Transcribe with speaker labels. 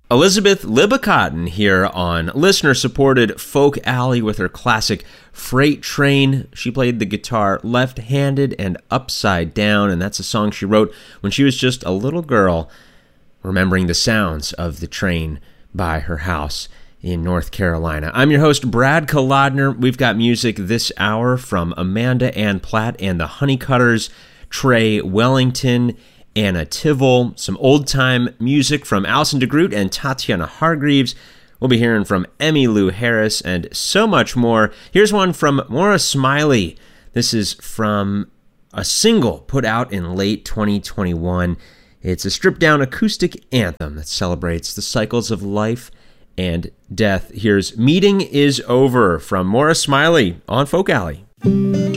Speaker 1: Elizabeth Libicotton here on listener-supported Folk Alley with her classic Freight Train. She played the guitar left-handed and upside down, and that's a song she wrote when she was just a little girl, remembering the sounds of the train by her house in North Carolina. I'm your host, Brad Kolodner. We've got music this hour from Amanda Ann Platt and the Honeycutters, Trey Wellington, Anna Tivol, some old-time music from Alison DeGroot and Tatiana Hargreaves. We'll be hearing from Emmylou Harris and so much more. Here's one from Maura Smiley. This is from a single put out in late 2021. It's a stripped-down acoustic anthem that celebrates the cycles of life and death. Here's Meeting Is Over from Maura Smiley on Folk Alley.